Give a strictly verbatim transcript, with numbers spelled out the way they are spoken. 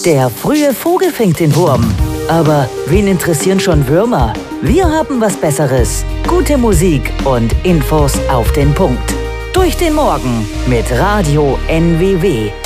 Der frühe Vogel fängt den Wurm. Aber wen interessieren schon Würmer? Wir haben was Besseres. Gute Musik und Infos auf den Punkt. Durch den Morgen mit Radio N W W.